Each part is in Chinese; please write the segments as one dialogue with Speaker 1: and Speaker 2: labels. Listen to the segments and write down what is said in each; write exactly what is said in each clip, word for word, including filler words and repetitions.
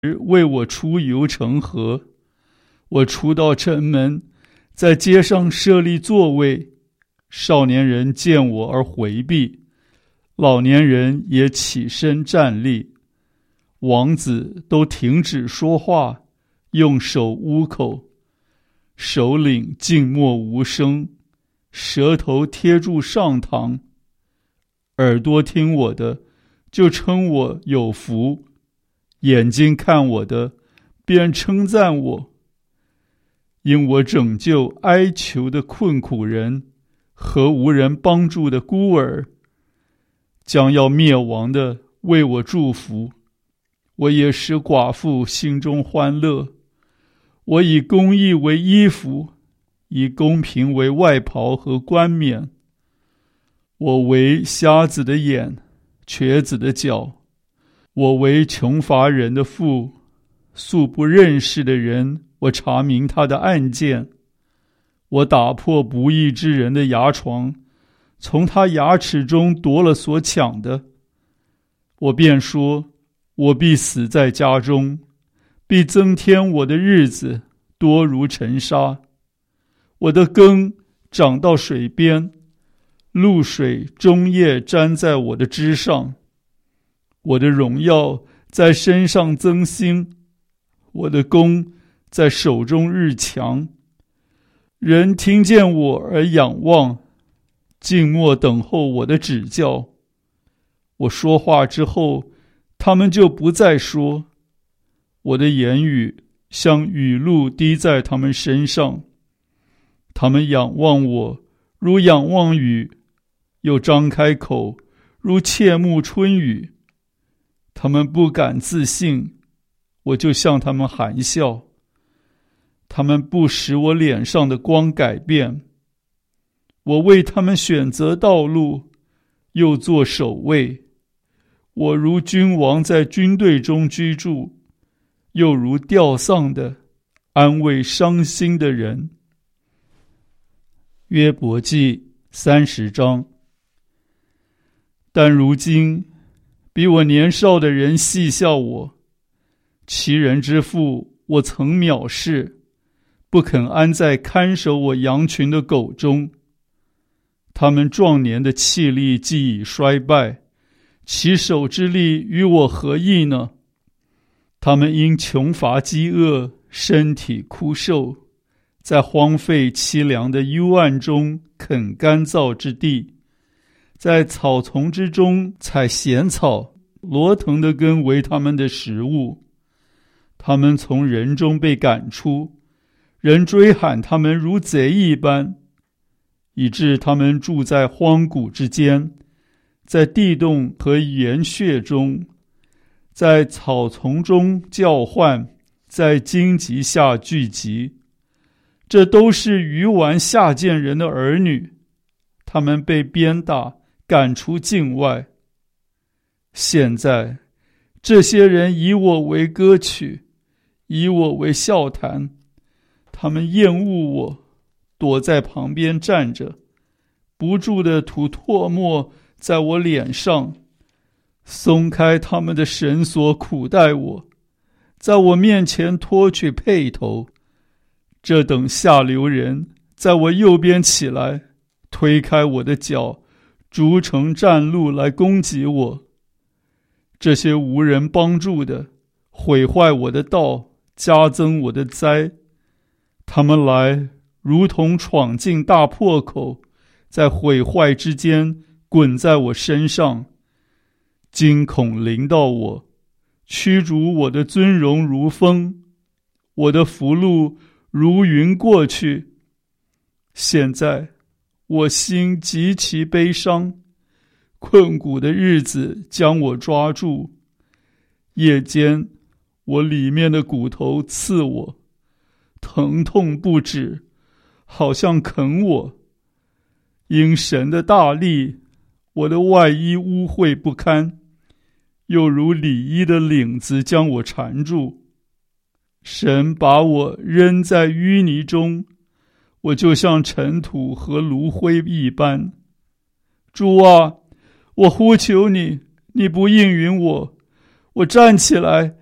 Speaker 1: 为我出游成河。我出到城门，在街上设立座位，少年人见我而回避，老年人也起身站立，王子都停止说话，用手捂口，首领静默无声，舌头贴住上膛，耳朵听我的就称我有福，眼睛看我的便称赞我，因我拯救哀求的困苦人和无人帮助的孤儿，将要灭亡的为我祝福，我也使寡妇心中欢乐。我以公义为衣服，以公平为外袍和冠冕。我为瞎子的眼，瘸子的脚。我为穷乏人的父，素不认识的人，我查明他的案件。我打破不义之人的牙床，从他牙齿中夺了所抢的。我便说，我必死在家中，必增添我的日子，多如尘沙。我的根长到水边，露水终夜沾在我的枝上。我的荣耀在身上增新，我的弓在手中日强。人听见我而仰望，静默等候我的指教。我说话之后，他们就不再说。我的言语像雨露滴在他们身上，他们仰望我如仰望雨，又张开口如切慕春雨。他们不敢自信，我就向他们含笑。他们不使我脸上的光改变。我为他们选择道路，又做守卫。我如君王在军队中居住，又如吊丧的安慰伤心的人。约伯记三十章。但如今比我年少的人戏笑我，其人之父我曾藐视，不肯安在看守我羊群的狗中。他们壮年的气力既已衰败，其手之力与我何异呢？他们因穷乏饥饿，身体枯瘦，在荒废凄凉的幽暗中啃干燥之地，在草丛之中采咸草，罗藤的根为他们的食物。他们从人中被赶出，人追喊他们如贼一般，以致他们住在荒谷之间，在地洞和岩穴中，在草丛中叫唤，在荆棘下聚集。这都是愚顽下贱人的儿女，他们被鞭打，赶出境外。现在这些人以我为歌曲，以我为笑谈，他们厌恶我，躲在旁边站着，不住地吐唾沫在我脸上，松开他们的绳索苦待我，在我面前脱去辔头。这等下流人在我右边起来，推开我的脚，筑成战路来攻击我。这些无人帮助的，毁坏我的道，加增我的灾。他们来如同闯进大破口，在毁坏之间滚在我身上。惊恐临到我，驱逐我的尊荣如风，我的福禄如云过去。现在我心极其悲伤，困苦的日子将我抓住。夜间我里面的骨头刺我，疼痛不止，好像啃我。因神的大力，我的外衣污秽不堪，又如里衣的领子将我缠住。神把我扔在淤泥中，我就像尘土和炉灰一般。主啊，我呼求你，你不应允我。我站起来，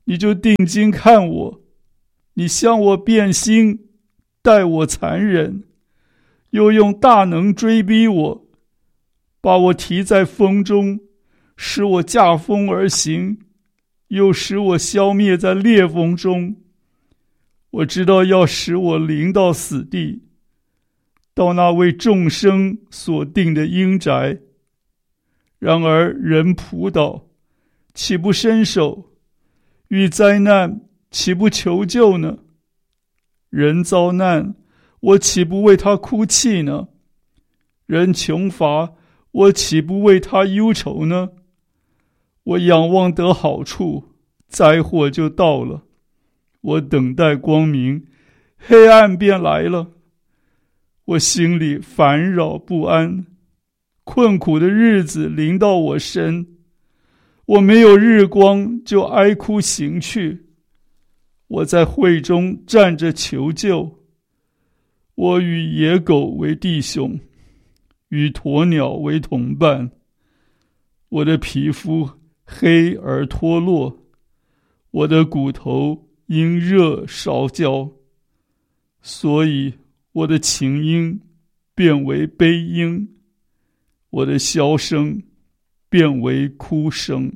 Speaker 1: 你就定睛看我，你向我变心，待我残忍，又用大能追逼我，把我提在风中，使我驾风而行，又使我消灭在烈风中。我知道要使我临到死地，到那为众生所定的阴宅。然而人仆倒，岂不伸手？遇灾难，岂不求救呢？人遭难，我岂不为他哭泣呢？人穷乏，我岂不为他忧愁呢？我仰望得好处，灾祸就到了。我等待光明，黑暗便来了。我心里烦扰不安，困苦的日子临到我身。我没有日光，就哀哭行去。我在会中站着求救。我与野狗为弟兄，与鸵鸟为同伴。我的皮肤黑而脱落，我的骨头因热烧焦，所以我的琴音变为悲音，我的箫声变为哭声。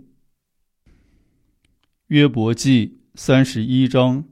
Speaker 1: 约伯记三十一章。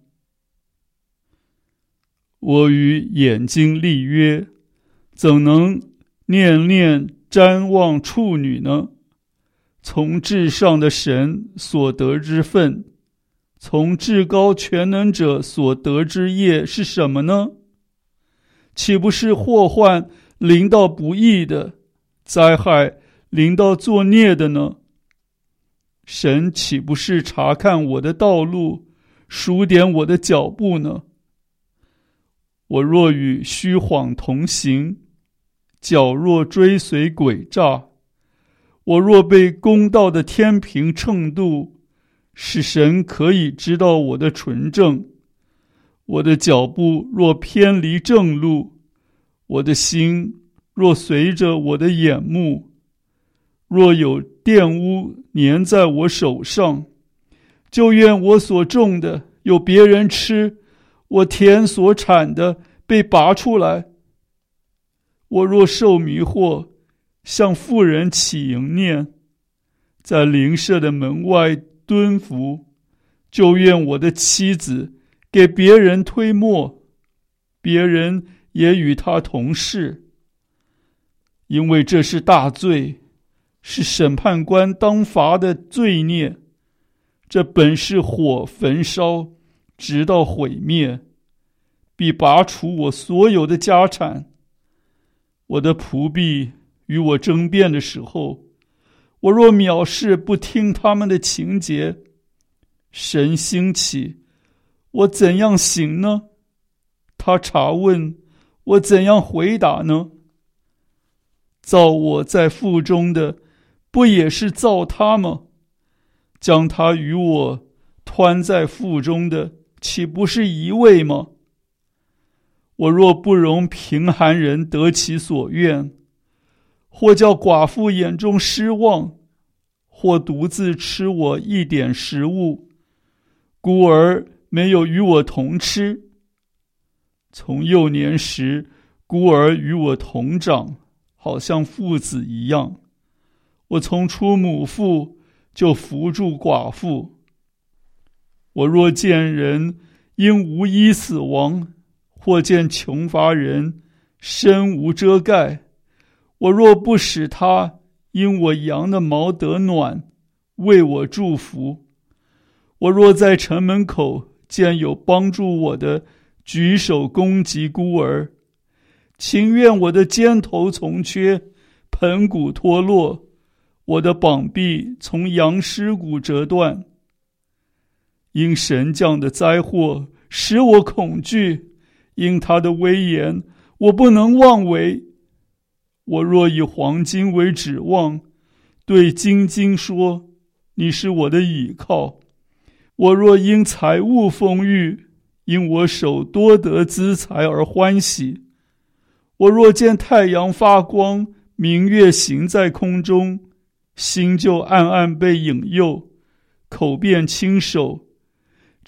Speaker 1: 我与眼睛立约，怎能念念瞻望处女呢？从至上的神所得之分，从至高全能者所得之业是什么呢？岂不是祸患临到不义的，灾害临到作孽的呢？神岂不是查看我的道路，数点我的脚步呢？我若与虚谎同行，脚若追随诡诈，我若被公道的天平秤度，使神可以知道我的纯正。我的脚步若偏离正路，我的心若随着我的眼目，若有玷污粘在我手上，就愿我所种的有别人吃，我田所产的被拔出来。我若受迷惑，向妇人起淫念，在邻舍的门外蹲伏，就愿我的妻子给别人推磨，别人也与他同事。因为这是大罪，是审判官当罚的罪孽。这本是火焚烧，直到毁灭，必拔除我所有的家产。我的仆婢与我争辩的时候，我若藐视不听他们的情节，神兴起，我怎样行呢？他查问，我怎样回答呢？造我在腹中的，不也是造他吗？将他与我湍在腹中的，岂不是一位吗？我若不容贫寒人得其所愿，或叫寡妇眼中失望，或独自吃我一点食物，孤儿没有与我同吃。从幼年时，孤儿与我同长，好像父子一样。我从出母腹，就扶助寡妇。我若见人因无衣死亡，或见穷乏人身无遮盖，我若不使他因我羊的毛得暖，为我祝福。我若在城门口见有帮助我的，举手攻击孤儿，情愿我的肩头从缺，盆骨脱落，我的膀臂从羊尸骨折断。因神降的灾祸使我恐惧，因他的威严我不能妄为。我若以黄金为指望，对金金说，你是我的倚靠。我若因财物丰裕，因我手多得资财而欢喜。我若见太阳发光，明月行在空中，心就暗暗被引诱，口便亲手，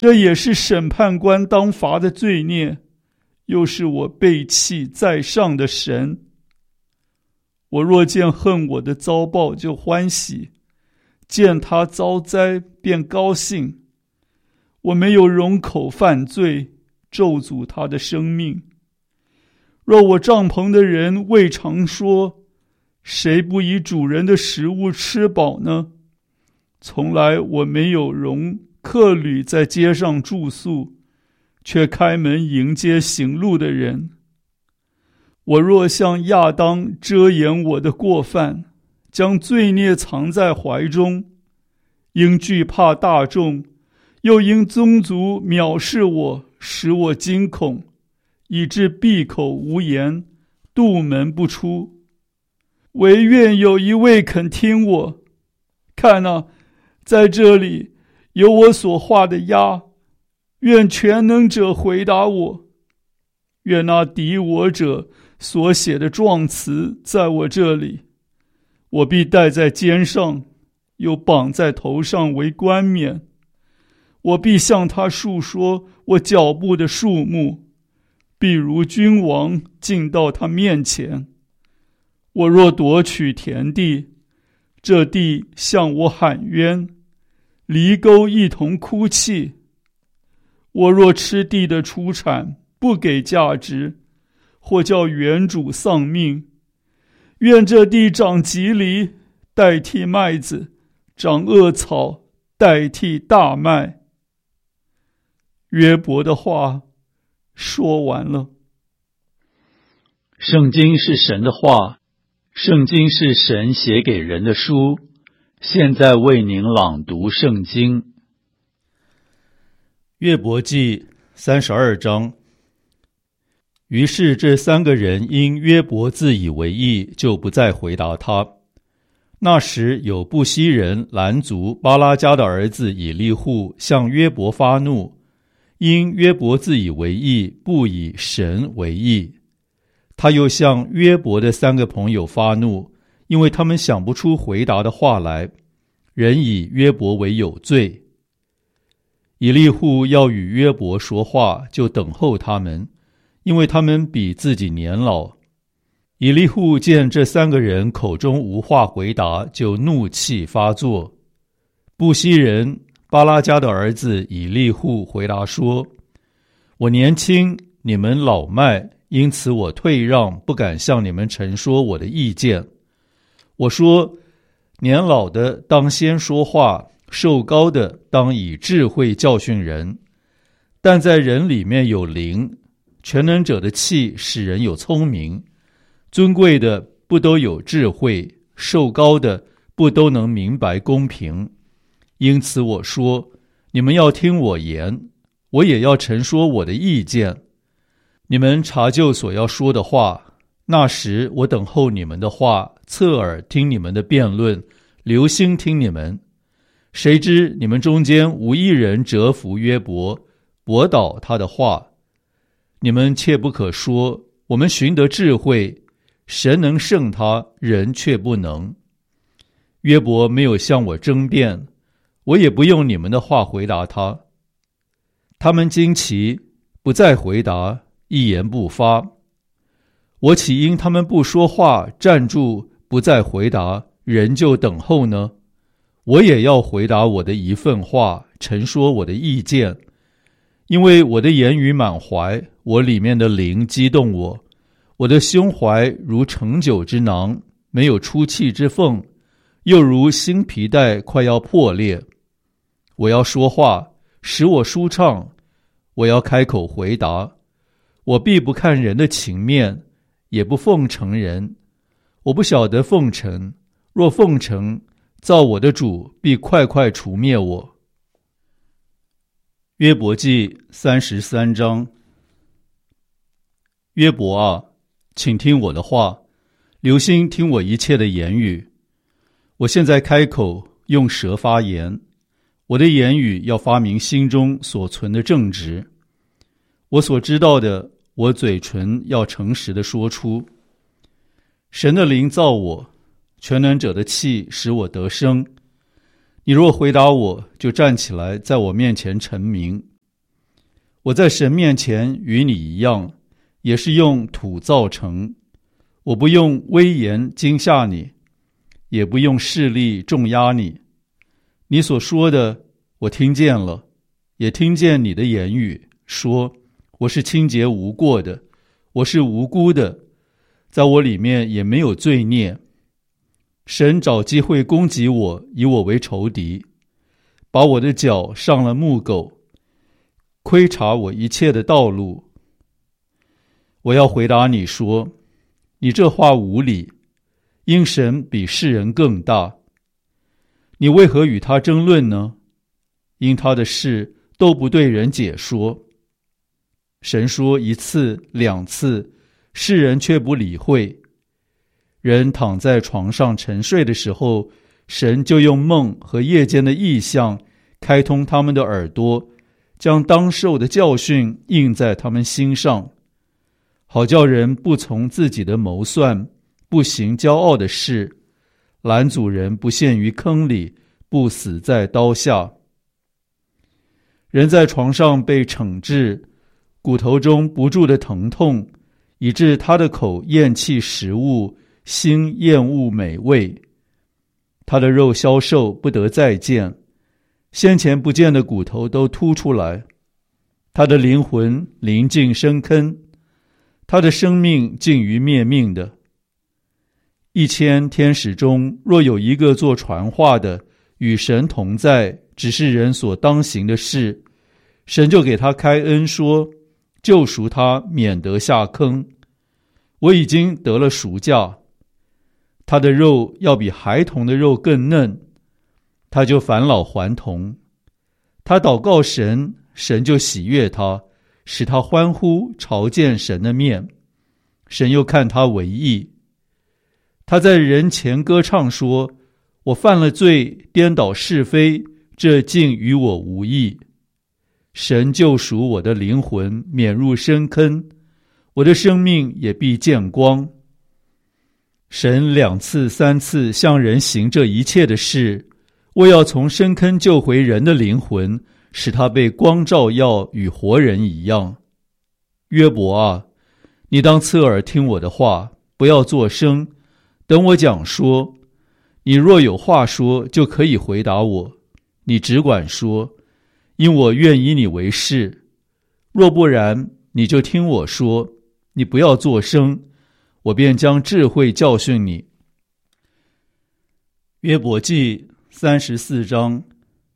Speaker 1: 这也是审判官当罚的罪孽，又是我背弃在上的神。我若见恨我的遭报就欢喜，见他遭灾便高兴。我没有容口犯罪，咒诅他的生命。若我帐篷的人未尝说，谁不以主人的食物吃饱呢？从来我没有容客旅在街上住宿，却开门迎接行路的人。我若向亚当遮掩我的过犯，将罪孽藏在怀中，因惧怕大众，又因宗族藐视我，使我惊恐，以致闭口无言，杜门不出。唯愿有一位肯听我。看啊，在这里有我所画的鸭，愿全能者回答我。愿那敌我者所写的状词在我这里，我必戴在肩上，又绑在头上为冠冕。我必向他述说我脚步的数目，必如君王进到他面前。我若夺取田地，这地向我喊冤，犁沟一同哭泣。我若吃地的出产，不给价值，或叫原主丧命，愿这地长棘藜代替麦子，长恶草代替大麦。约伯的话说完了。
Speaker 2: 圣经是神的话，圣经是神写给人的书，现在为您朗读圣经。约伯记三十二章。于是这三个人因约伯自以为义，就不再回答他。那时有布西人兰族巴拉迦的儿子以利户向约伯发怒，因约伯自以为义，不以神为义。他又向约伯的三个朋友发怒，因为他们想不出回答的话来，人以约伯为有罪。以利户要与约伯说话，就等候他们，因为他们比自己年老。以利户见这三个人口中无话回答，就怒气发作。布西人巴拉迦的儿子以利户回答说：我年轻，你们老迈，因此我退让，不敢向你们陈说我的意见。我说，年老的当先说话，寿高的当以智慧教训人。但在人里面有灵，全能者的气使人有聪明，尊贵的不都有智慧，寿高的不都能明白公平。因此我说，你们要听我言，我也要陈说我的意见。你们查究所要说的话，那时我等候你们的话，侧耳听你们的辩论，留心听你们。谁知你们中间无一人折服约伯，驳倒他的话。你们切不可说，我们寻得智慧，神能胜他，人却不能。约伯没有向我争辩，我也不用你们的话回答他。他们惊奇，不再回答，一言不发。我岂因他们不说话，站住，不再回答，人就等候呢？我也要回答我的一份话，陈说我的意见。因为我的言语满怀，我里面的灵激动我，我的胸怀如盛酒之囊，没有出气之缝，又如新皮带快要破裂。我要说话，使我舒畅，我要开口回答。我必不看人的情面，也不奉承人。我不晓得奉承，若奉承，造我的主必快快除灭我。约伯记三十三章。约伯啊，请听我的话，留心听我一切的言语。我现在开口，用舌发言，我的言语要发明心中所存的正直。我所知道的，我嘴唇要诚实地说出。神的灵造我，全能者的气使我得生。你若回答我，就站起来，在我面前陈明， 我在神面前与你一样，也是用土造成。我不用威严惊吓你，也不用势力重压你。你所说的我听见了，也听见你的言语，说我是清洁无过的，我是无辜的，在我里面也没有罪孽。神找机会攻击我，以我为仇敌，把我的脚上了木狗，窥察我一切的道路。我要回答你说，你这话无理，因神比世人更大。你为何与他争论呢？因他的事都不对人解说。神说一次两次，世人却不理会。人躺在床上沉睡的时候，神就用梦和夜间的异象开通他们的耳朵，将当受的教训印在他们心上，好叫人不从自己的谋算，不行骄傲的事，拦阻人不陷于坑里，不死在刀下。人在床上被惩治，骨头中不住的疼痛，以致他的口厌弃食物，心厌恶美味。他的肉消瘦，不得再见，先前不见的骨头都凸出来。他的灵魂临近深坑，他的生命近于灭命的。一千天使中，若有一个做传话的，与神同在，只是人所当行的事，神就给他开恩说，救赎他，免得下坑。我已经得了赎价，他的肉要比孩童的肉更嫩，他就返老还童。他祷告神，神就喜悦他，使他欢呼，朝见神的面。神又看他为义。他在人前歌唱说，我犯了罪，颠倒是非，这竟与我无益。神救赎我的灵魂，免入深坑，我的生命也必见光。神两次三次向人行这一切的事，为要从深坑救回人的灵魂，使他被光照耀，与活人一样。约伯啊，你当侧耳听我的话，不要作声，等我讲说。你若有话说，就可以回答我，你只管说，因我愿以你为是。若不然，你就听我说，你不要作声，我便将智慧教训你。约伯记三十四章。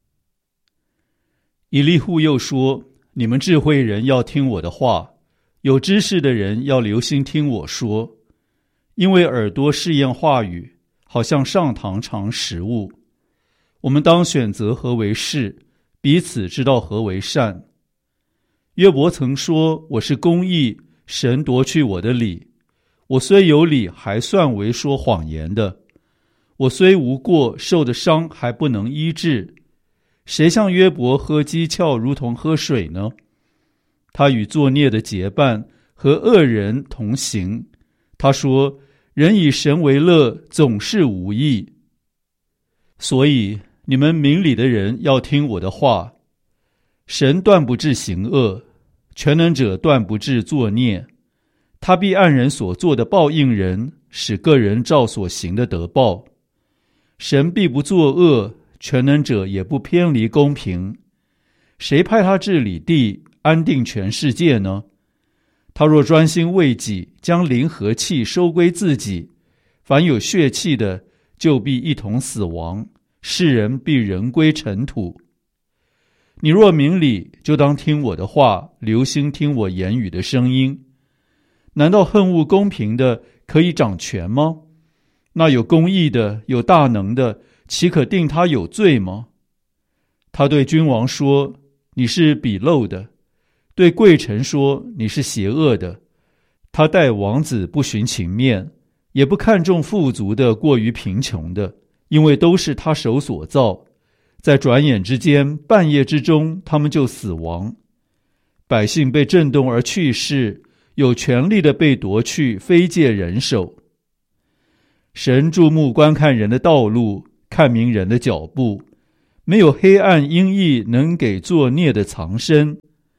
Speaker 2: 以利户又说，你们智慧人要听我的话，有知识的人要留心听我说，因为耳朵试验话语，好像上膛尝食物。我们当选择何为是，彼此知道何为善。约伯曾说，我是公义，神夺去我的理。我虽有理，还算为说谎言的。我虽无过，受的伤还不能医治。谁像约伯喝讥诮如同喝水呢？他与作孽的结伴，和恶人同行。他说，人以神为乐，总是无益。所以你们明理的人要听我的话。神断不致行恶，全能者断不致作孽。他必按人所做的报应人，使个人照所行的得报。神必不作恶，全能者也不偏离公平。谁派他治理地，安定全世界呢？他若专心为己，将灵和气收归自己，凡有血气的，就必一同死亡，世人必人归尘土。你若明理，就当听我的话，留心听我言语的声音。难道恨恶公平的可以掌权吗？那有公义的，有大能的，岂可定他有罪吗？他对君王说，你是鄙陋的；对贵臣说，你是邪恶的。他待王子不徇情面，也不看重富足的过于贫穷的，因为都是他手所造。在转眼之间，半夜之中，他们就死亡。百姓被震动而去世，有权力的被夺去，非借人手。神注目观看人的道路，看明人的脚步，没有黑暗阴翳能给作孽的藏身。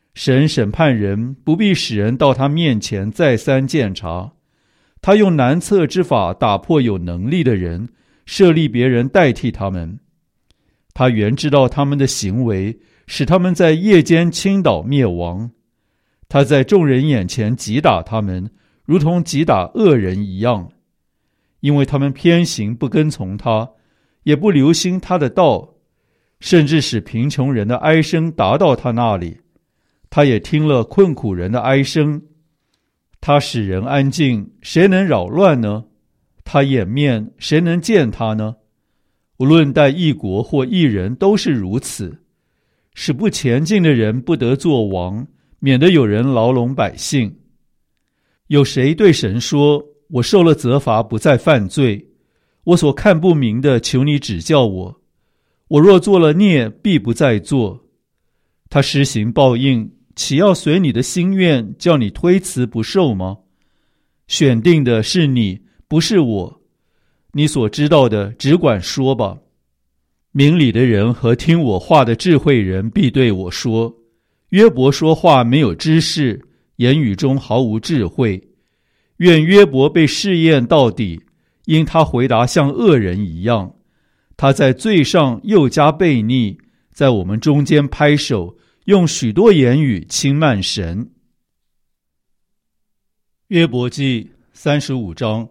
Speaker 2: 神审判人，不必使人到他面前再三鉴察。他用难测之法打破有能力的人，设立别人代替他们。他原知道他们的行为，使他们在夜间倾倒灭亡。他在众人眼前击打他们，如同击打恶人一样，因为他们偏行不跟从他，也不留心他的道，甚至使贫穷人的哀声达到他那里。他也听了困苦人的哀声。他使人安静，谁能扰乱呢？他掩面，谁能见他呢？无论待一国或一人都是如此，使不前进的人不得作王，免得有人牢笼百姓。有谁对神说，我受了责罚，不再犯罪，我所看不明的，求你指教我，我若做了孽，必不再做。他施行报应，岂要随你的心愿，叫你推辞不受吗？选定的是你，不是我。你所知道的，只管说吧。明理的人和听我话的智慧人必对我说，约伯说话没有知识，言语中毫无智慧。愿约伯被试验到底，因他回答像恶人一样。他在罪上又加悖逆，在我们中间拍手，用许多言语轻慢神。约伯记三十五章。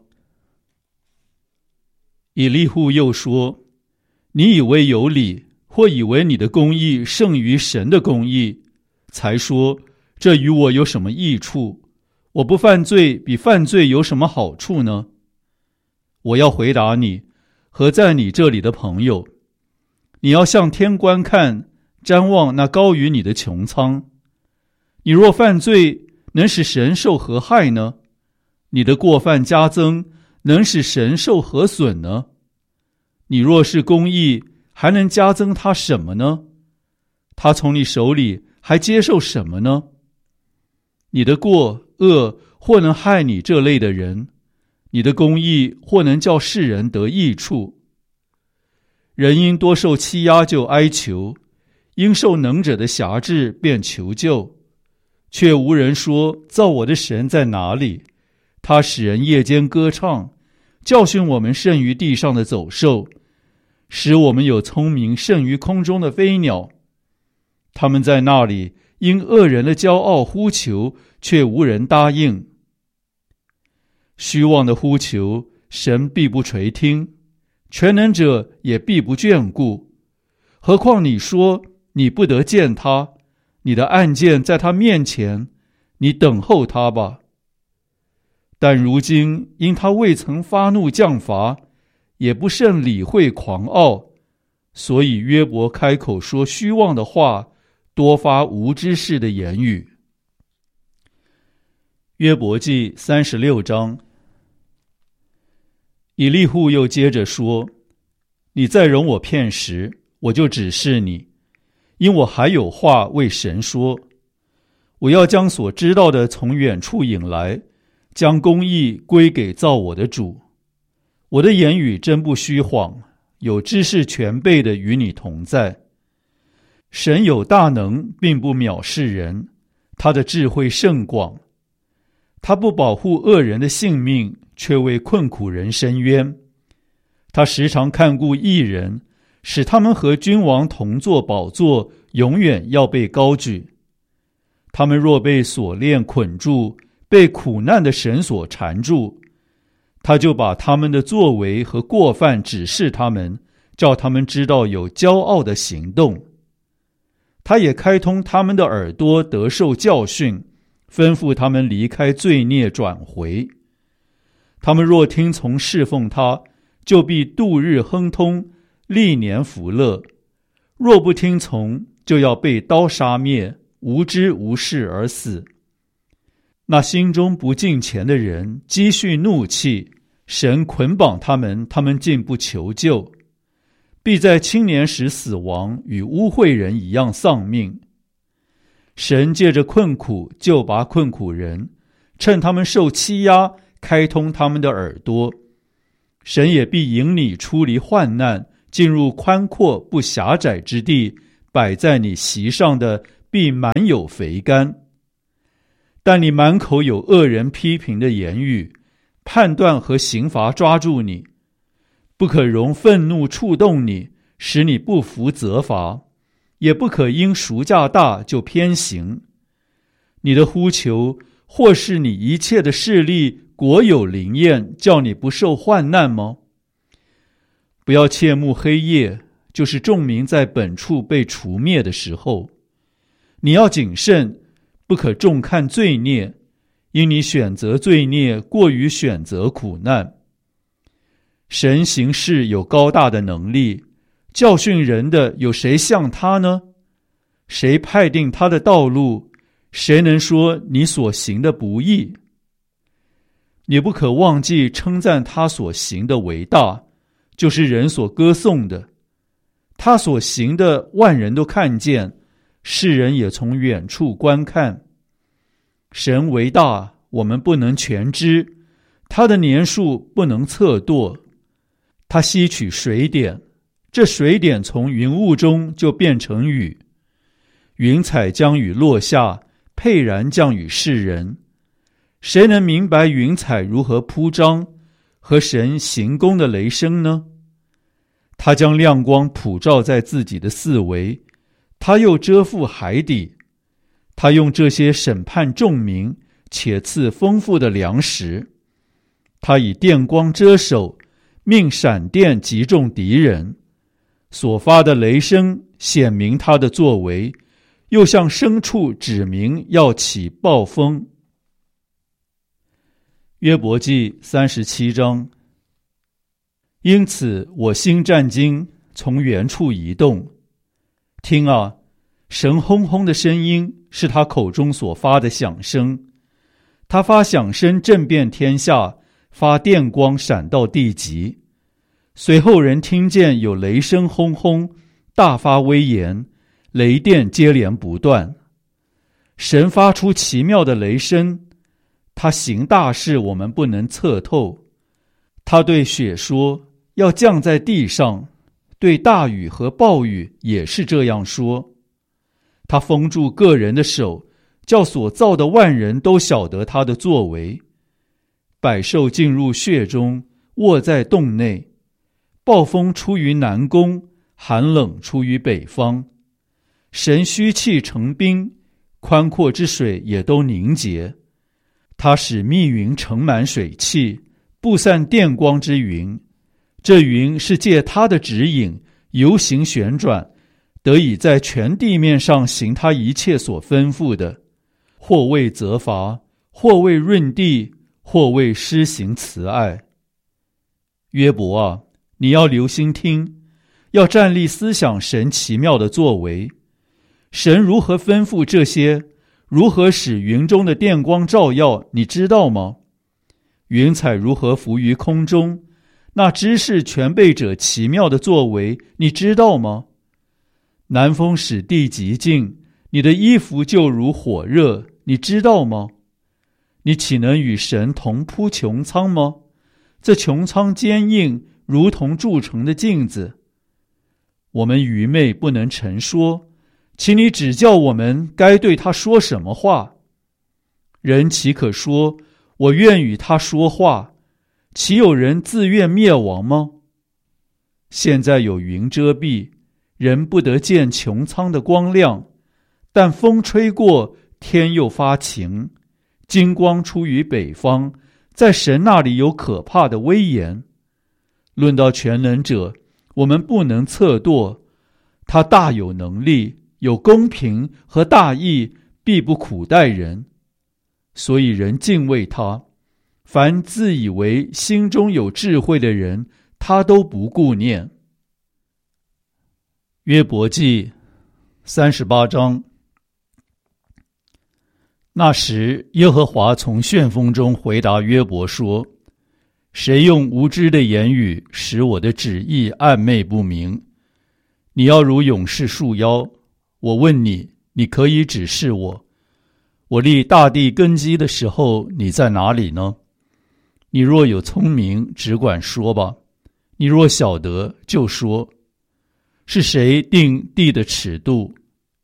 Speaker 2: 以利户又说，你以为有理，或以为你的公义胜于神的公义，才说这与我有什么益处？我不犯罪，比犯罪有什么好处呢？我要回答你，和在你这里的朋友，你要向天观看，瞻望那高于你的穹苍。你若犯罪，能使神受何害呢？你的过犯加增，能使神受何损呢？你若是公义，还能加增他什么呢？他从你手里还接受什么呢？你的过恶或能害你这类的人，你的公义或能叫世人得益处。人因多受欺压就哀求，因受能者的辖制便求救，却无人说造我的神在哪里？他使人夜间歌唱，教训我们胜于地上的走兽，使我们有聪明胜于空中的飞鸟。他们在那里因恶人的骄傲呼求，却无人答应。虚妄的呼求，神必不垂听，全能者也必不眷顾。何况你说你不得见他，你的案件在他面前，你等候他吧。但如今因他未曾发怒降罚，也不甚理会狂傲，所以约伯开口说虚妄的话，多发无知识的言语。约伯记三十六章。以利户又接着说，你再容我片时，我就指示你，因我还有话为神说。我要将所知道的从远处引来，将公义归给造我的主。我的言语真不虚谎，有知识全备的与你同在。神有大能，并不藐视人，他的智慧甚广。他不保护恶人的性命，却为困苦人伸冤。他时常看顾义人，使他们和君王同坐宝座，永远要被高举。他们若被锁链捆住，被苦难的绳索缠住，他就把他们的作为和过犯指示他们，叫他们知道有骄傲的行动。他也开通他们的耳朵，得受教训，吩咐他们离开罪孽，转回。他们若听从侍奉他，就必度日亨通，历年福乐；若不听从，就要被刀杀灭，无知无事而死。那心中不敬虔的人积蓄怒气，神捆绑他们，他们竟不求救，必在青年时死亡，与污秽人一样丧命。神借着困苦救拔困苦人，趁他们受欺压，开通他们的耳朵。神也必引你出离患难，进入宽阔不狭窄之地，摆在你席上的必满有肥甘。但你满口有恶人批评的言语，判断和刑罚抓住你，不可容愤怒触动你，使你不服责罚，也不可因赎价大就偏行。你的呼求，或是你一切的势力果有灵验，叫你不受患难吗？不要切慕黑夜，就是众民在本处被除灭的时候。你要谨慎，不可重看罪孽，因你选择罪孽过于选择苦难。神行事有高大的能力，教训人的有谁像他呢？谁派定他的道路？谁能说你所行的不义？你不可忘记称赞他所行的为大，就是人所歌颂的。他所行的万人都看见，世人也从远处观看。神为大，我们不能全知，他的年数不能测度。他吸取水点，这水点从云雾中就变成雨。云彩将雨落下，沛然降与世人。谁能明白云彩如何铺张，和神行宫的雷声呢？他将亮光普照在自己的四围，他又遮覆海底。他用这些审判众民，且赐丰富的粮食。他以电光遮手，命闪电击中敌人。所发的雷声显明他的作为，又向牲畜指明要起暴风。约伯记三十七章。因此我心战惊，从原处移动。听啊，神轰轰的声音是他口中所发的响声。他发响声震遍天下，发电光闪到地极。随后人听见有雷声轰轰，大发威严，雷电接连不断。神发出奇妙的雷声，他行大事我们不能测透。他对雪说，要降在地上，对大雨和暴雨也是这样说。他封住个人的手，叫所造的万人都晓得他的作为。百兽进入穴中，卧在洞内。暴风出于南宫，寒冷出于北方。神虚气成冰，宽阔之水也都凝结。他使密云盛满水汽，布散电光之云。这云是借他的指引，游行旋转，得以在全地面上行他一切所吩咐的，或为责罚，或为润地，或为施行慈爱。约伯啊，你要留心听，要站立思想神奇妙的作为。神如何吩咐这些，如何使云中的电光照耀，你知道吗？云彩如何浮于空中，那知识全备者奇妙的作为，你知道吗？南风使地极静，你的衣服就如火热，你知道吗？你岂能与神同铺穹苍吗？这穹苍坚硬，如同铸成的镜子。我们愚昧不能陈说，请你指教我们该对他说什么话。人岂可说，我愿与他说话？岂有人自愿灭亡吗？现在有云遮蔽，人不得见穹苍的光亮，但风吹过，天又发晴，金光出于北方，在神那里有可怕的威严。论到全能者，我们不能测度，他大有能力，有公平和大义，必不苦待人。所以人敬畏他，凡自以为心中有智慧的人，他都不顾念。约伯记三十八章。那时耶和华从旋风中回答约伯说，谁用无知的言语使我的旨意暧昧不明？你要如勇士束腰，我问你，你可以指示我。我立大地根基的时候，你在哪里呢？你若有聪明，只管说吧；你若晓得，就说。是谁定地的尺度？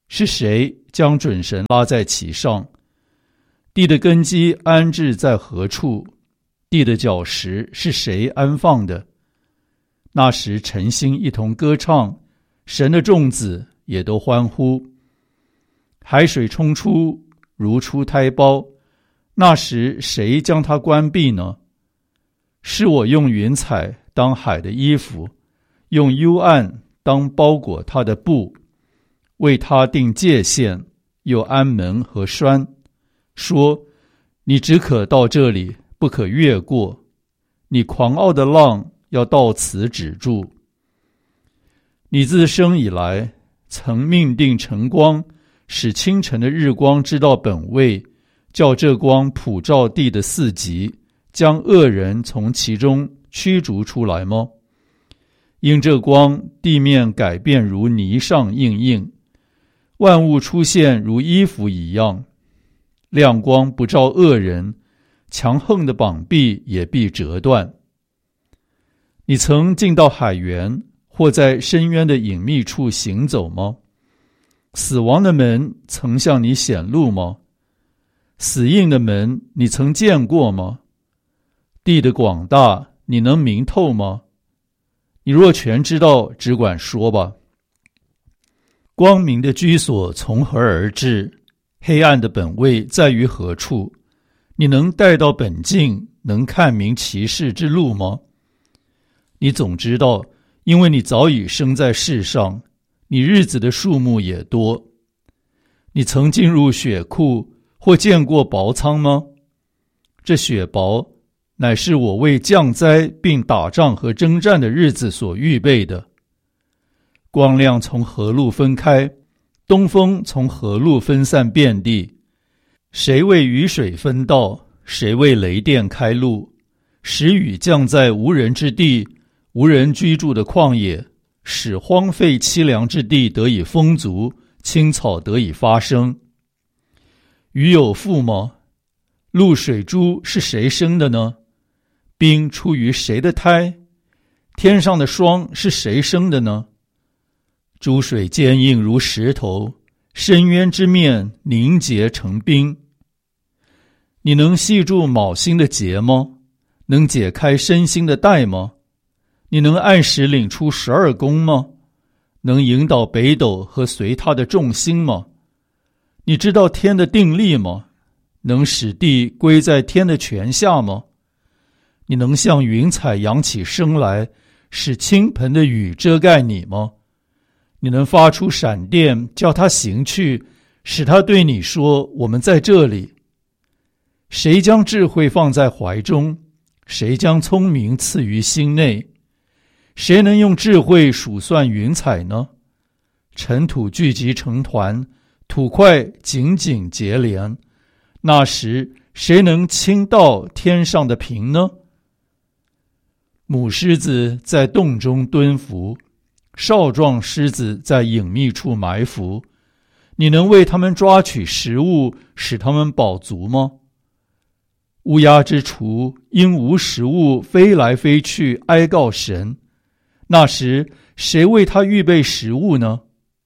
Speaker 2: 是谁将准绳拉在其上？地的根基安置在何处？地的脚石是谁安放的？那时晨星一同歌唱，神的众子也都欢呼。海水冲出，如出胎胞，那时谁将它关闭呢？是我用云彩当海的衣服，用幽暗当包裹它的布，为它定界限，又安门和栓，说：你只可到这里，不可越过。你狂傲的浪要到此止住。你自生以来，曾命定晨光，使清晨的日光知道本位，叫这光普照地的四极，将恶人从其中驱逐出来吗？因这光，地面改变如泥上印印，万物出现如衣服一样。亮光不照恶人，强横的膀臂也必折断。你曾进到海源，或在深渊的隐秘处行走吗？死亡的门曾向你显露吗？死荫的门你曾见过吗？地的广大你能明透吗？你若全知道，只管说吧。光明的居所从何而至？黑暗的本位在于何处？你能带到本境，能看明其事之路吗？你总知道，因为你早已生在世上，你日子的数目也多。你曾进入血库，或见过雹仓吗？这雪雹乃是我为降灾并打仗和征战的日子所预备的。光亮从何路分开？东风从何路分散遍地？谁为雨水分道？谁为雷电开路？使雨降在无人之地，无人居住的旷野，使荒废凄凉之地得以丰足，青草得以发生。雨有父吗？露水珠是谁生的呢？冰出于谁的胎？天上的霜是谁生的呢？珠水坚硬如石头，深渊之面凝结成冰。你能系住卯星的结吗？能解开身心的带吗？你能按时领出十二宫吗？能引导北斗和随它的众星吗？你知道天的定力吗？能使地归在天的权下吗？你能像云彩扬起声来，使倾盆的雨遮盖你吗？你能发出闪电，叫它行去，使它对你说：我们在这里。谁将智慧放在怀中？谁将聪明赐于心内？谁能用智慧数算云彩呢？尘土聚集成团，土块紧紧结连，那时谁能倾倒天上的平呢？母狮子在洞中蹲伏，少壮狮子在隐秘处埋伏，你能为他们抓取食物，使他们饱足吗？乌鸦之雏因无食物飞来飞去，哀告神，那时谁为他预备食物呢？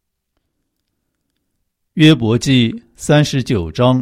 Speaker 2: 约伯记三十九章。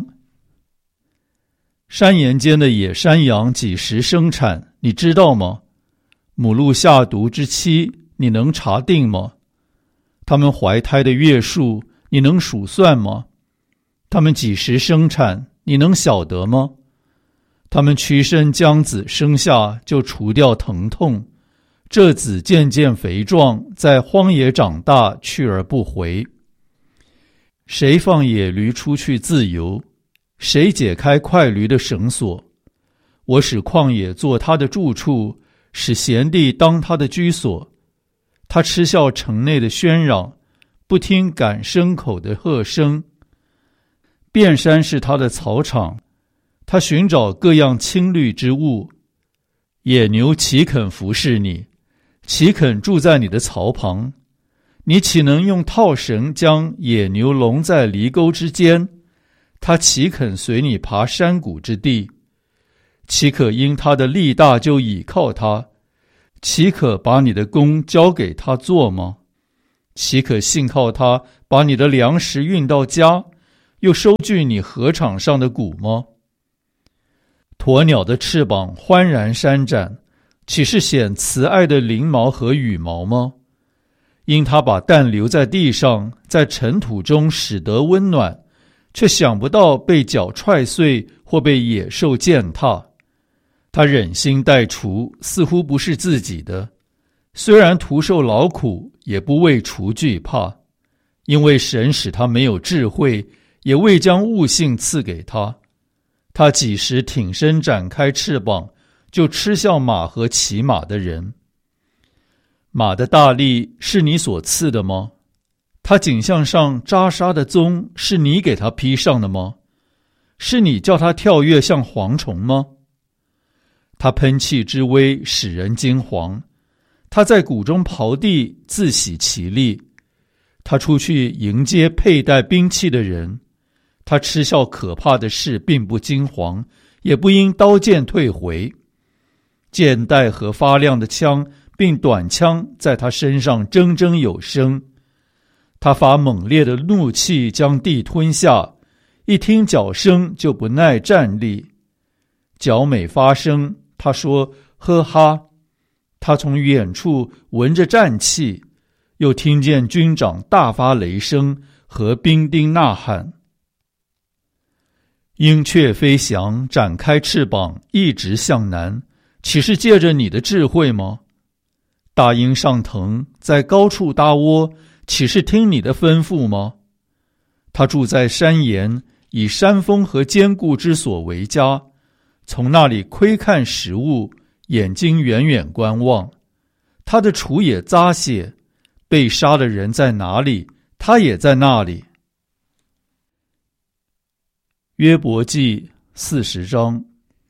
Speaker 2: 山岩间的野山羊几时生产，你知道吗？母鹿下犊之期，你能查定吗？它们怀胎的月数，你能数算吗？它们几时生产，你能晓得吗？它们屈身将子生下，就除掉疼痛，这子渐渐肥壮，在荒野长大，去而不回。谁放野驴出去自由？谁解开快驴的绳索？我使旷野做他的住处，使闲地当他的居所。他嗤笑城内的喧嚷，不听赶牲口的喝声。遍山是他的草场，他寻找各样青绿之物。野牛岂肯服侍你？岂肯住在你的槽旁？你岂能用套绳将野牛笼在犁沟之间？他岂肯随你爬山谷之地？岂可因他的力大就倚靠他？岂可把你的工交给他做吗？ 岂可信靠他把你的粮食运到家，又收据你禾场上的谷吗？鸵鸟的翅膀欢然扇展，岂是显慈爱的翎毛和羽毛吗？因他把蛋留在地上，在尘土中使得温暖，却想不到被脚踹碎或被野兽践踏。他忍心待锄，似乎不是自己的，虽然徒受劳苦，也不为锄惧怕，因为神使他没有智慧，也未将悟性赐给他。他几时挺身展开翅膀，就嗤笑马和骑马的人。马的大力是你所赐的吗？他颈项上扎沙的鬃是你给他披上的吗？是你叫他跳跃像蝗虫吗？他喷气之威使人惊惶，他在谷中刨地，自喜其力。他出去迎接佩戴兵器的人，他嗤笑可怕的事，并不惊惶，也不因刀剑退回。箭袋和发亮的枪并短枪在他身上铮铮有声。他发猛烈的怒气将地吞下，一听脚声就不耐站立。脚每发声，他说呵哈。他从远处闻着战气，又听见军长大发雷声和兵丁呐喊。鹰雀飞翔，展开翅膀，一直向南，岂是借着你的智慧吗？大鹰上腾，在高处搭窝，岂是听你的吩咐吗？他住在山岩，以山峰和坚固之所为家，从那里窥看食物，眼睛远远观望。他的锄也扎血，被杀的人在哪里，他也在那里。约伯记四十章。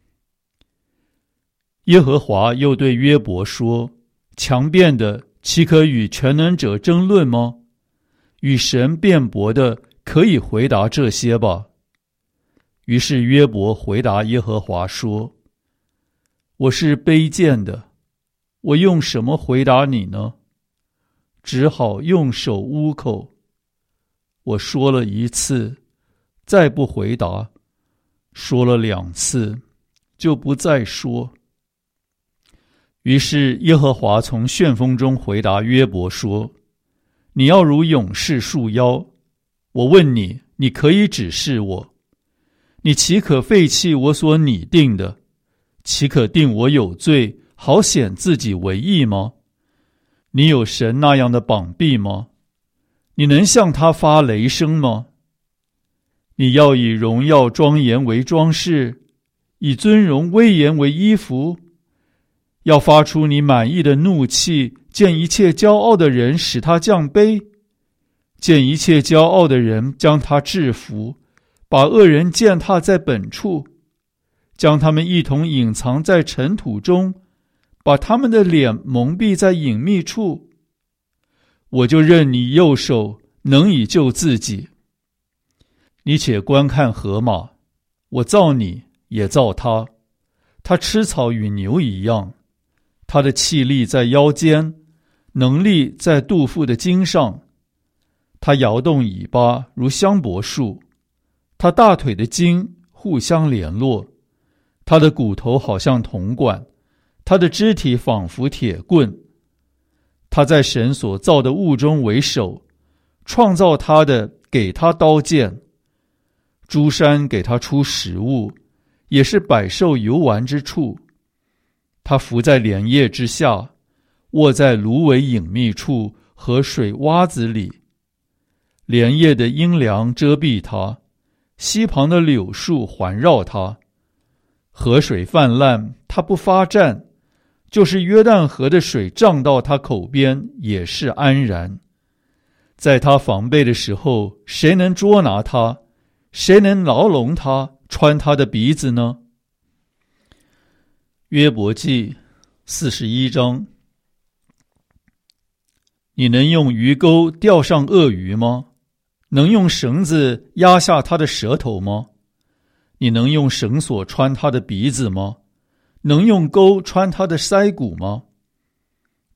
Speaker 2: 耶和华又对约伯说：强辩的岂可与全能者争论吗？与神辩驳的可以回答这些吧。于是约伯回答耶和华说：我是卑贱的，我用什么回答你呢？只好用手捂口。我说了一次，再不回答；说了两次，就不再说。于是耶和华从旋风中回答约伯说：你要如勇士束腰，我问你，你可以指示我。你岂可废弃我所拟定的？岂可定我有罪，好显自己为义吗？你有神那样的膀臂吗？你能向他发雷声吗？你要以荣耀庄严为装饰，以尊荣威严为衣服，要发出你满意的怒气，见一切骄傲的人使他降卑，见一切骄傲的人将他制服，把恶人践踏在本处，将他们一同隐藏在尘土中，把他们的脸蒙蔽在隐秘处。我就任你右手能以救自己。你且观看河马，我造你，也造他，他吃草与牛一样，他的气力在腰间，能力在肚腹的筋上。他摇动尾巴如香柏树，他大腿的筋互相联络，他的骨头好像铜管，他的肢体仿佛铁棍。他在神所造的物中为首，创造他的给他刀剑。诸山给他出食物，也是百兽游玩之处。他伏在莲叶之下，卧在芦苇隐秘处和水洼子里。莲叶的阴凉遮蔽他，溪旁的柳树环绕他。河水泛滥，他不发战，就是约旦河的水涨到他口边，也是安然。在他防备的时候，谁能捉拿他？谁能牢笼他，穿他的鼻子呢？约伯记四十一章。你能用鱼钩钓上鳄鱼吗？能用绳子压下他的舌头吗？你能用绳索穿他的鼻子吗？能用钩穿他的腮骨吗？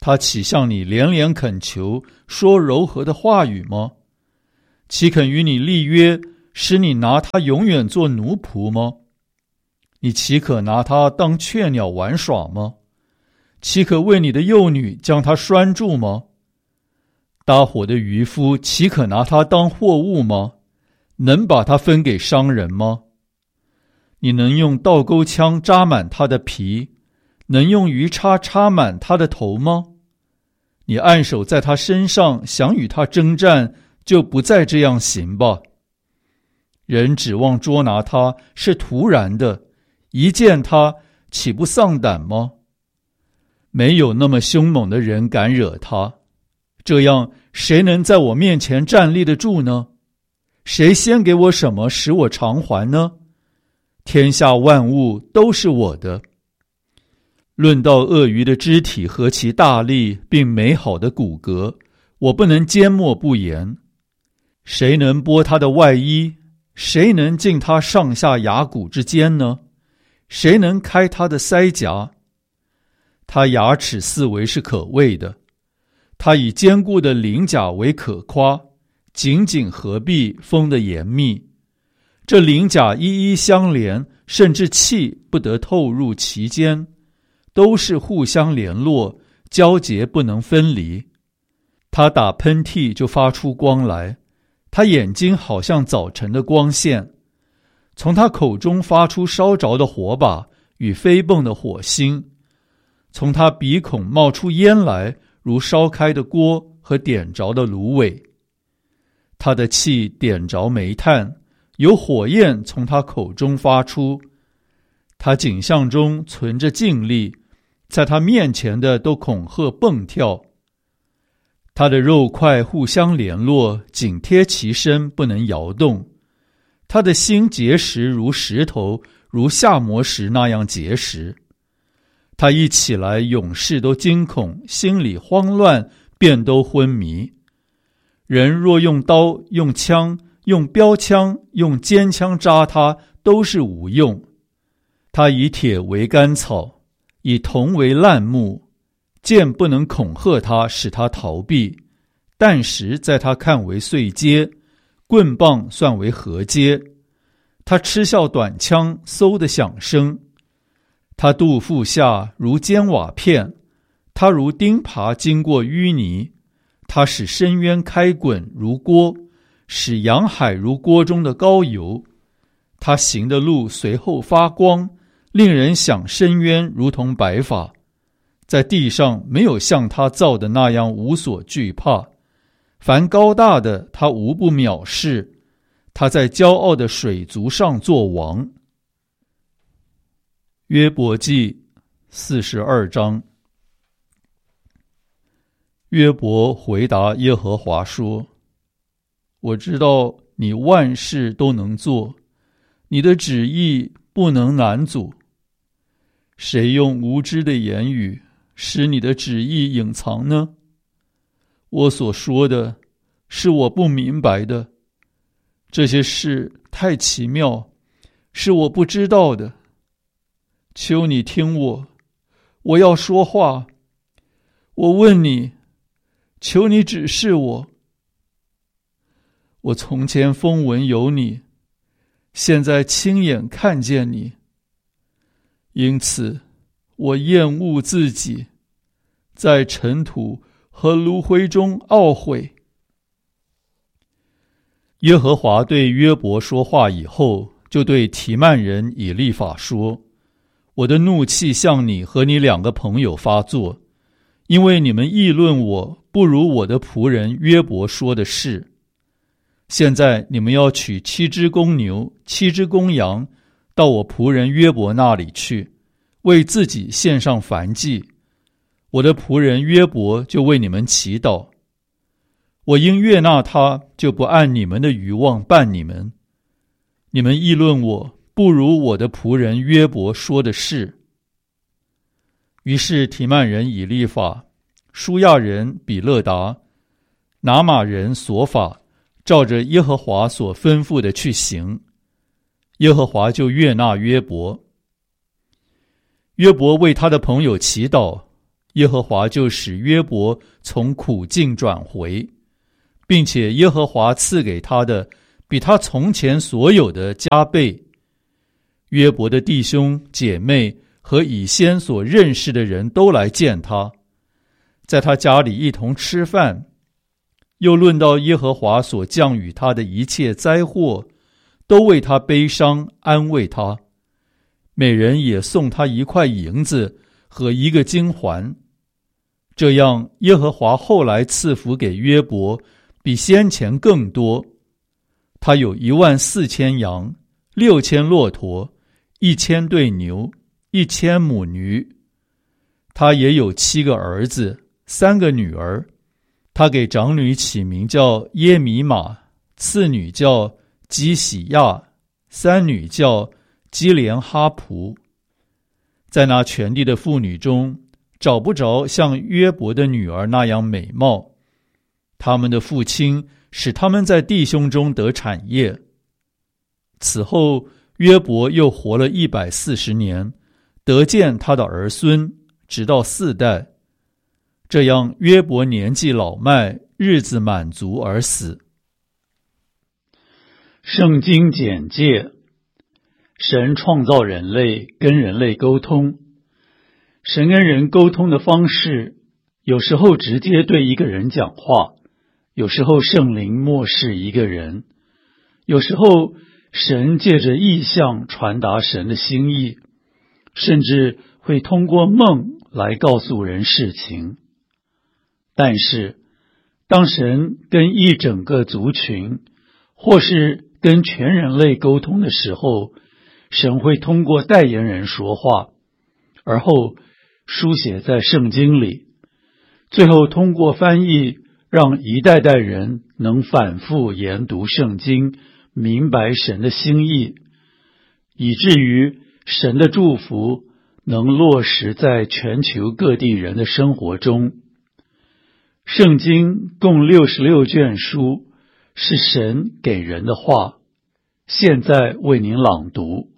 Speaker 2: 他岂向你连连恳求，说柔和的话语吗？岂肯与你立约，使你拿他永远做奴仆吗？你岂可拿他当雀鸟玩耍吗？岂可为你的幼女将他拴住吗？搭伙的渔夫岂可拿他当货物吗？能把他分给商人吗？你能用倒钩枪扎满他的皮，能用鱼叉插满他的头吗？你按手在他身上，想与他征战，就不再这样行吧。人指望捉拿他是突然的，一见他岂不丧胆吗？没有那么凶猛的人敢惹他，这样谁能在我面前站立得住呢？谁先给我什么使我偿还呢？天下万物都是我的。论到鳄鱼的肢体和其大力并美好的骨骼，我不能缄默不言。谁能剥他的外衣？谁能进他上下牙骨之间呢？谁能开他的腮颊？他牙齿四围是可畏的，他以坚固的鳞甲为可夸，紧紧合闭，封得严密。这鳞甲一一相连，甚至气不得透入其间，都是互相联络，交结不能分离。他打喷嚏就发出光来，他眼睛好像早晨的光线，从他口中发出烧着的火把与飞迸的火星，从他鼻孔冒出烟来，如烧开的锅和点着的芦苇。他的气点着煤炭，有火焰从他口中发出。他颈项中存着劲力，在他面前的都恐吓蹦跳。他的肉块互相联络，紧贴其身，不能摇动。他的心结实如石头，如下磨石那样结实。他一起来，勇士都惊恐，心里慌乱，便都昏迷。人若用刀、用枪、用标枪、用尖枪扎他，都是无用。他以铁为干草，以铜为烂木，剑不能恐吓他，使他逃避；弹石在他看为碎阶，棍棒算为合阶。他嗤笑短枪，嗖的响声。他肚腹下如尖瓦片，他如钉耙经过淤泥。他使深渊开滚如锅，使洋海如锅中的高油。他行的路随后发光，令人想深渊如同白发。在地上没有像他造的那样无所惧怕，凡高大的他无不藐视。他在骄傲的水族上作王。约伯记四十二章。约伯回答耶和华说：我知道你万事都能做，你的旨意不能难阻。谁用无知的言语使你的旨意隐藏呢？我所说的是我不明白的，这些事太奇妙，是我不知道的。求你听我，我要说话。我问你，求你指示我。我从前风闻有你，现在亲眼看见你，因此我厌恶自己，在尘土和炉灰中懊悔。耶和华对约伯说话以后，就对提曼人以利法说：我的怒气向你和你两个朋友发作，因为你们议论我不如我的仆人约伯说的是。现在你们要取七只公牛、七只公羊，到我仆人约伯那里去，为自己献上燔祭。我的仆人约伯就为你们祈祷。我因悦纳他，就不按你们的愚妄办你们。你们议论我不如我的仆人约伯说的是。于是提曼人以利法、舒亚人比勒达、拿玛人索法，照着耶和华所吩咐的去行。耶和华就悦纳约伯。约伯为他的朋友祈祷， 耶和华就使约伯从苦境转回，并且耶和华赐给他的比他从前所有的加倍。约伯的弟兄姐妹和以先所认识的人都来见他，在他家里一同吃饭，又论到耶和华所降与他的一切灾祸，都为他悲伤，安慰他。每人也送他一块银子和一个金环。这样耶和华后来赐福给约伯，比先前更多。他有一万四千羊，六千骆驼，一千对牛，一千母驴。他也有七个儿子，三个女儿。他给长女起名叫耶米玛，次女叫基喜亚，三女叫基连哈蒲。在那全地的妇女中，找不着像约伯的女儿那样美貌。他们的父亲使他们在弟兄中得产业。此后约伯又活了一百四十年，得见他的儿孙，直到四代。这样约伯年纪老迈，日子满足而死。
Speaker 1: 圣经简介：神创造人类，跟人类沟通。神跟人沟通的方式，有时候直接对一个人讲话，有时候圣灵默示一个人，有时候神借着异象传达神的心意，甚至会通过梦来告诉人事情。但是当神跟一整个族群或是跟全人类沟通的时候，神会通过代言人说话，而后书写在圣经里，最后通过翻译让一代代人能反复研读圣经，明白神的心意，以至于神的祝福能落实在全球各地人的生活中。圣经共六十六卷书，是神给人的话，现在为您朗读。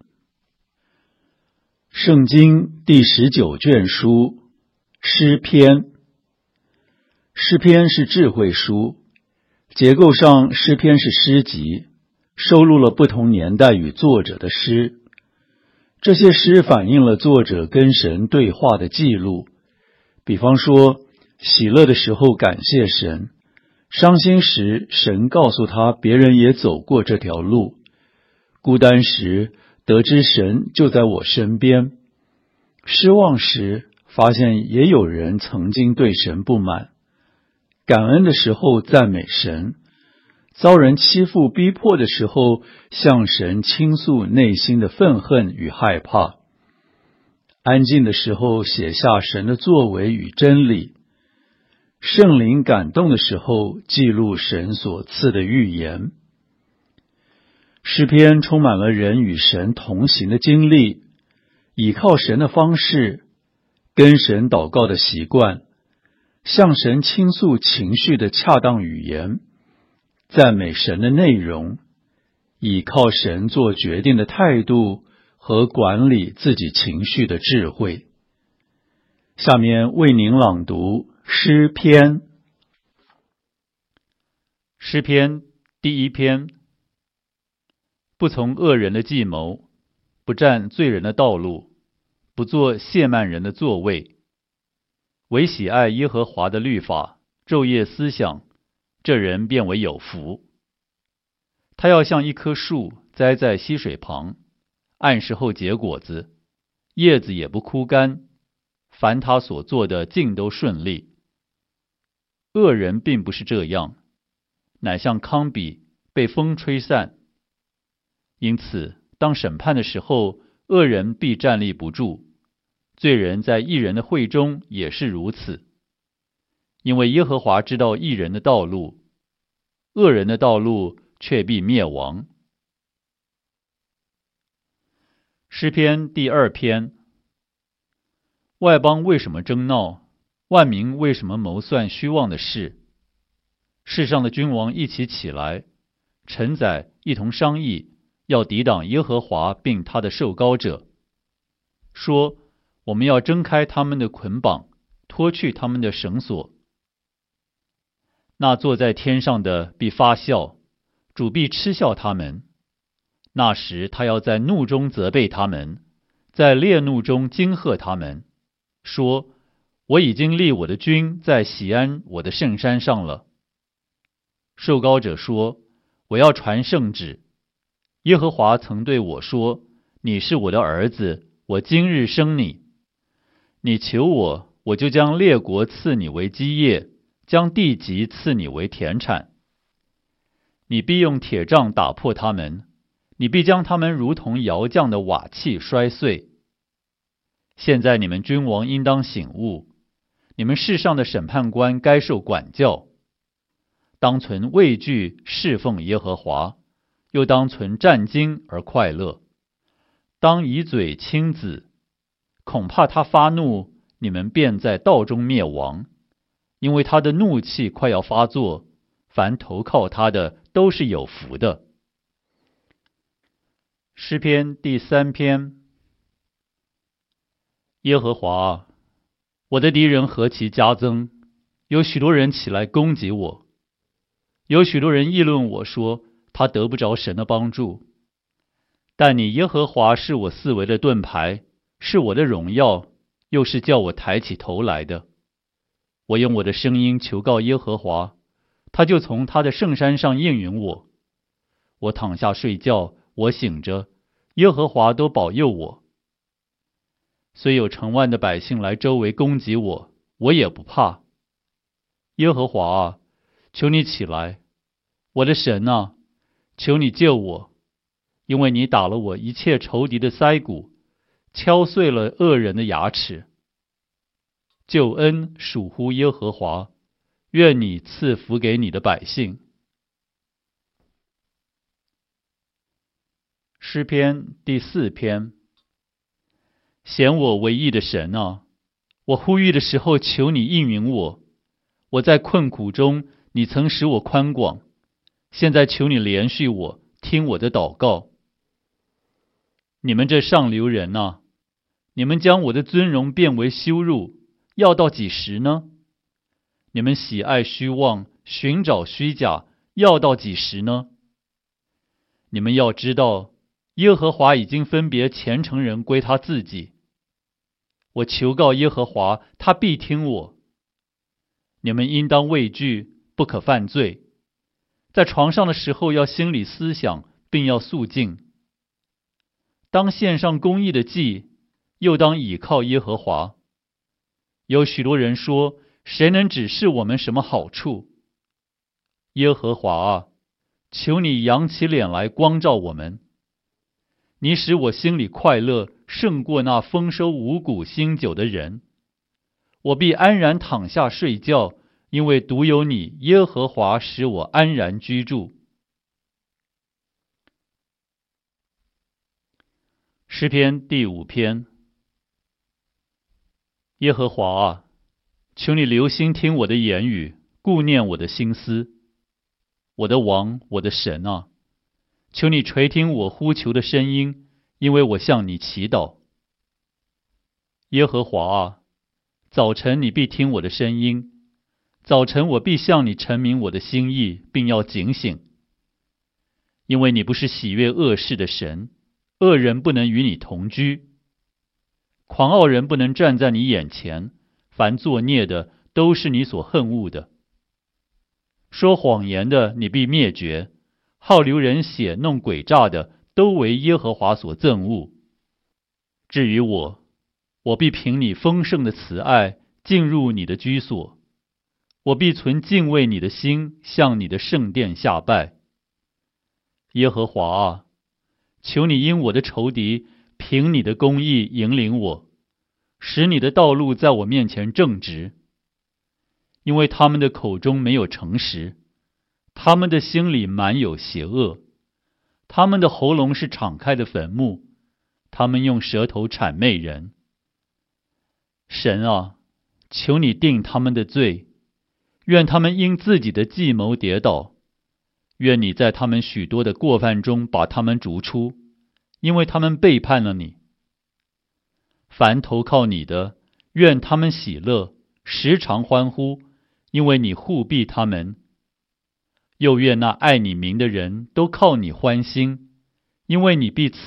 Speaker 1: 圣经第十九卷书，诗篇。诗篇是智慧书，结构上诗篇是诗集，收录了不同年代与作者的诗。这些诗反映了作者跟神对话的记录，比方说喜乐的时候感谢神，伤心时神告诉他别人也走过这条路，孤单时得知神就在我身边，失望时发现也有人曾经对神不满，感恩的时候赞美神，遭人欺负逼迫的时候向神倾诉内心的愤恨与害怕，安静的时候写下神的作为与真理，圣灵感动的时候记录神所赐的预言。诗篇充满了人与神同行的经历，倚靠神的方式，跟神祷告的习惯，向神倾诉情绪的恰当语言，赞美神的内容，倚靠神做决定的态度和管理自己情绪的智慧。下面为您朗读诗篇。
Speaker 2: 诗篇第一篇。不从恶人的计谋，不占罪人的道路，不做亵慢人的座位，唯喜爱耶和华的律法，昼夜思想，这人便为有福。他要像一棵树栽在溪水旁，按时后结果子，叶子也不枯干，凡他所做的尽都顺利。恶人并不是这样，乃像糠秕被风吹散。因此当审判的时候，恶人必站立不住，罪人在义人的会中也是如此。因为耶和华知道义人的道路，恶人的道路却必灭亡。诗篇第二篇。外邦为什么争闹？万民为什么谋算虚妄的事？世上的君王一起起来，臣宰一同商议，要抵挡耶和华并他的受膏者，说：我们要挣开他们的捆绑，
Speaker 3: 脱去他们的绳索。那坐在天上的必发笑，主必嗤笑他们。那时他要在怒中责备他们，在烈怒中惊吓他们，说：我已经立我的君在喜安我的圣山上了。受膏者说：我要传圣旨。耶和华曾对我说：你是我的儿子，我今日生你。你求我，我就将列国赐你为基业，将地级赐你为田产。你必用铁杖打破他们，你必将他们如同窑匠的瓦器摔碎。现在你们君王应当醒悟，你们世上的审判官该受管教。当存畏惧侍奉耶和华，又当存战兢而快乐。当以嘴亲子，恐怕他发怒，你们便在道中灭亡，因为他的怒气快要发作，凡投靠他的都是有福的。诗篇第三篇。耶和华啊，我的敌人何其加增，有许多人起来攻击我，有许多人议论我说，他得不着神的帮助。但你耶和华是我四围的盾牌，是我的荣耀，又是叫我抬起头来的。我用我的声音求告耶和华，他就从他的圣山上应允我。我躺下睡觉，我醒着，耶和华都保佑我。虽有成万的百姓来周围攻击我，我也不怕。耶和华啊，求你起来，我的神啊，求你救我，因为你打了我一切仇敌的腮骨，敲碎了恶人的牙齿。救恩属乎耶和华，愿你赐福给你的百姓。诗篇第四篇。显我为义的神啊，我呼吁的时候，求你应允我。我在困苦中，你曾使我宽广，现在求你怜恤我，听我的祷告。你们这上流人啊，你们将我的尊荣变为羞辱，要到几时呢？你们喜爱虚妄，寻找虚假，要到几时呢？你们要知道，耶和华已经分别虔诚人归他自己。我求告耶和华，他必听我。你们应当畏惧，不可犯罪。在床上的时候要心里思想，并要肃静。当献上公义的祭，又当倚靠耶和华。有许多人说，谁能指示我们什么好处？耶和华啊，求你扬起脸来光照我们。你使我心里快乐，胜过那丰收五谷新酒的人。我必安然躺下睡觉，因为独有你，耶和华使我安然居住。诗篇第五篇。耶和华啊，求你留心听我的言语，顾念我的心思。我的王，我的神啊，求你垂听我呼求的声音，因为我向你祈祷。耶和华啊，早晨你必听我的声音，早晨我必向你陈明我的心意，并要警醒。因为你不是喜悦恶事的神，恶人不能与你同居，狂傲人不能站在你眼前，凡作孽的都是你所恨恶的。说谎言的你必灭绝，好流人血弄诡诈的都为耶和华所憎恶。至于我，我必凭你丰盛的慈爱进入你的居所，我必存敬畏你的心，向你的圣殿下拜。耶和华啊，求你因我的仇敌凭你的公义引领我，使你的道路在我面前正直。因为他们的口中没有诚实，他们的心里满有邪恶，他们的喉咙是敞开的坟墓，他们用舌头谄媚人。神啊，求你定他们的罪，愿他们因自己的计谋跌倒，愿你在他们许多的过犯中把他们逐出，因为他们背叛了你。凡投靠你的，愿他们喜乐， 时常欢呼，因为你护庇他们。又愿那爱你名的人都靠你欢心，因为你必赐